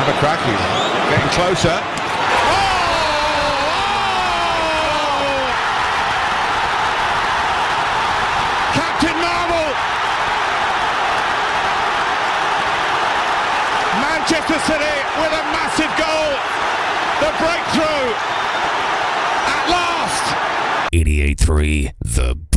a crack. He's getting closer. Captain Marvel! Manchester City with a massive goal. The breakthrough at last. 88.3 The